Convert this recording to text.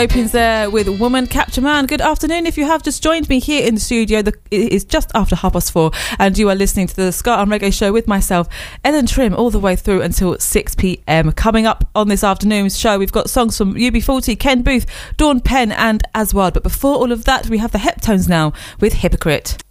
Opens there with Woman Capture Man. Good afternoon. If you have just joined me here in the studio, it is just after 4:30 and you are listening to the Ska and Reggae Show with myself, Ellen Trim, all the way through until 6 p.m. Coming up on this afternoon's show, we've got songs from UB40, Ken Booth, Dawn Penn and Aswad. But before all of that, we have the Heptones now with Hypocrite.